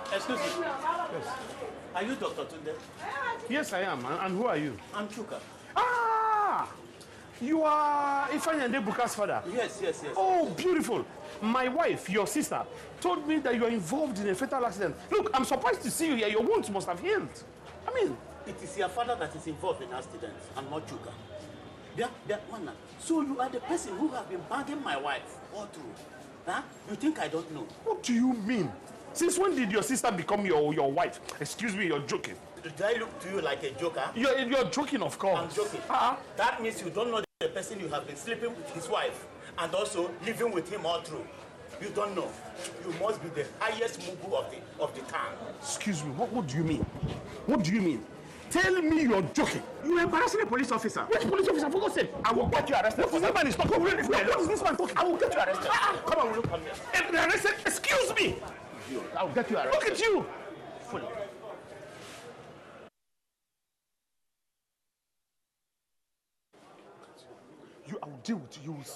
Excuse me. Yes. Are you Dr. Tunde? Yes, I am. And who are you? I'm Chuka. Ah! You are Ifeanyi Buka's father? Yes. Oh, beautiful. My wife, your sister, told me that you are involved in a fatal accident. Look, I'm surprised to see you here. Your wounds must have healed. I mean... It is your father that is involved in accidents and not Chuka. Mana. So you are the person who have been banging my wife all through. Huh? You think I don't know? What do you mean? Since when did your sister become your wife? Excuse me, you're joking. Did I look to you like a joker? You're joking, of course. I'm joking. That means you don't know the person you have been sleeping with his wife and also living with him all through. You don't know. You must be the highest mugu of the town. Excuse me, what do you mean? What do you mean? Tell me you're joking. You're embarrassing a police officer. Which police officer? For God's sake, I will get you arrested. What is that man is talking? What is this man talking? I will get you arrested. Come on, come here. Arrested? Excuse me. I will get you arrested. Look at you. Fully. I will deal with you.